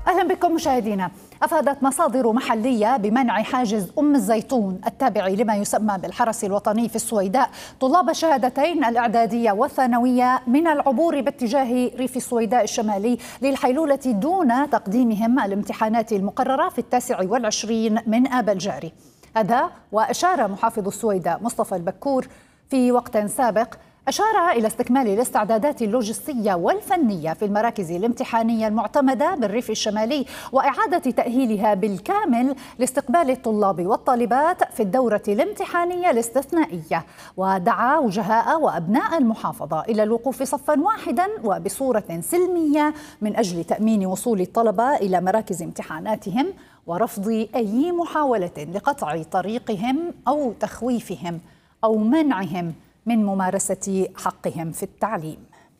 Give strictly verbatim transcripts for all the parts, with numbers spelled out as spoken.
أهلا بكم مشاهدينا. أفادت مصادر محلية بمنع حاجز أم الزيتون التابع لما يسمى بالحرس الوطني في السويداء طلاب الشهادتين الإعدادية والثانوية من العبور باتجاه ريف السويداء الشمالي للحيلولة دون تقديمهم الامتحانات المقررة في التاسع والعشرين من آب الجاري. هذا وأشار محافظ السويداء مصطفى البكور في وقت سابق أشار إلى استكمال الاستعدادات اللوجستية والفنية في المراكز الامتحانية المعتمدة بالريف الشمالي وإعادة تأهيلها بالكامل لاستقبال الطلاب والطالبات في الدورة الامتحانية الاستثنائية، ودعا وجهاء وأبناء المحافظة إلى الوقوف صفا واحدا وبصورة سلمية من أجل تأمين وصول الطلبة إلى مراكز امتحاناتهم ورفض أي محاولة لقطع طريقهم أو تخويفهم أو منعهم من ممارسة حقهم في التعليم.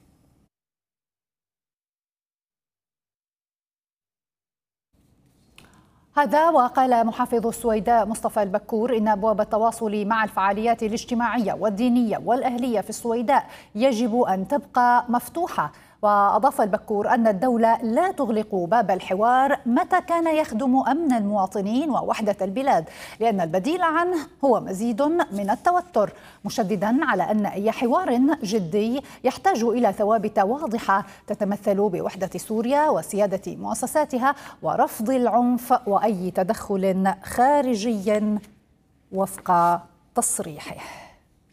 هذا وقال محافظ السويداء مصطفى البكور إن أبواب التواصل مع الفعاليات الاجتماعية والدينية والأهلية في السويداء يجب أن تبقى مفتوحة. وأضاف البكور أن الدولة لا تغلق باب الحوار متى كان يخدم أمن المواطنين ووحدة البلاد، لأن البديل عنه هو مزيد من التوتر، مشددا على أن أي حوار جدي يحتاج إلى ثوابت واضحة تتمثل بوحدة سوريا وسيادة مؤسساتها ورفض العنف وأي تدخل خارجي وفق تصريحه.